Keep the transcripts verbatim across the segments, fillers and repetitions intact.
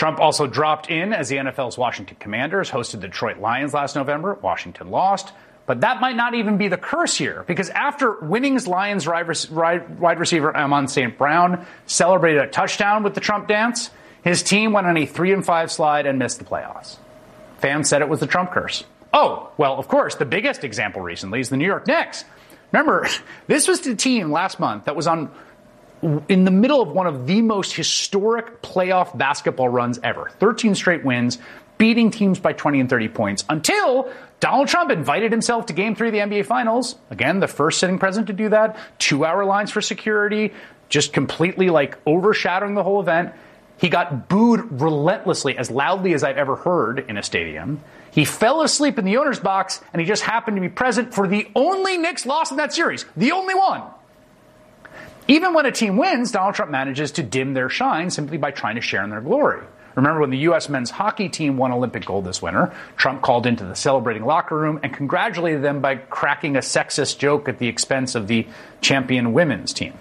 Trump also dropped in as the N F L's Washington Commanders hosted the Detroit Lions last November. Washington lost. But that might not even be the curse here, because after winning's Lions wide receiver Amon Saint Brown celebrated a touchdown with the Trump dance, his team went on a three and five slide and missed the playoffs. Fans said it was the Trump curse. Oh, well, of course, the biggest example recently is the New York Knicks. Remember, this was the team last month that was on in the middle of one of the most historic playoff basketball runs ever. thirteen straight wins, beating teams by twenty and thirty points, until Donald Trump invited himself to Game three of the N B A Finals. Again, the first sitting president to do that. Two-hour lines for security, just completely, like, overshadowing the whole event. He got booed relentlessly, as loudly as I've ever heard in a stadium. He fell asleep in the owner's box, and he just happened to be present for the only Knicks loss in that series. The only one. Even when a team wins, Donald Trump manages to dim their shine simply by trying to share in their glory. Remember when the U S men's hockey team won Olympic gold this winter, Trump called into the celebrating locker room and congratulated them by cracking a sexist joke at the expense of the champion women's team.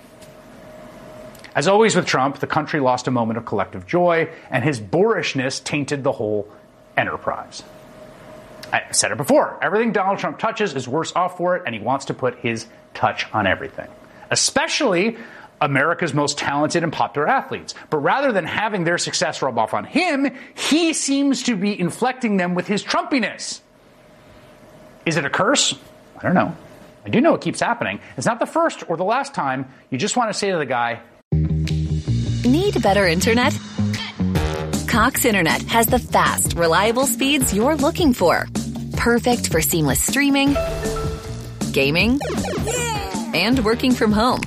As always with Trump, the country lost a moment of collective joy, and his boorishness tainted the whole enterprise. I said it before, everything Donald Trump touches is worse off for it, and he wants to put his touch on everything. Especially America's most talented and popular athletes. But rather than having their success rub off on him, he seems to be inflecting them with his Trumpiness. Is it a curse? I don't know. I do know it keeps happening. It's not the first or the last time. You just want to say to the guy, need better internet? Cox Internet has the fast, reliable speeds you're looking for. Perfect for seamless streaming, gaming, and working from home.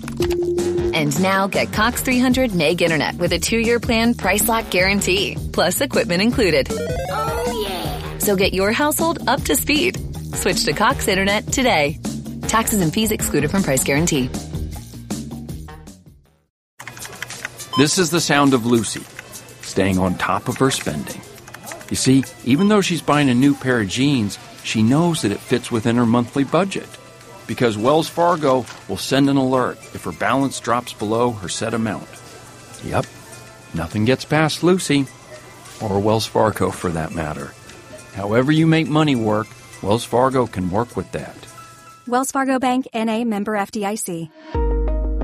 And now get Cox three hundred meg internet with a two-year plan price lock guarantee, plus equipment included. Oh, yeah. So get your household up to speed. Switch to Cox Internet today. Taxes and fees excluded from price guarantee. This is the sound of Lucy, staying on top of her spending. You see, even though she's buying a new pair of jeans, she knows that it fits within her monthly budget. Because Wells Fargo will send an alert if her balance drops below her set amount. Yep, nothing gets past Lucy, or Wells Fargo for that matter. However you make money work, Wells Fargo can work with that. Wells Fargo Bank, N A, member F D I C.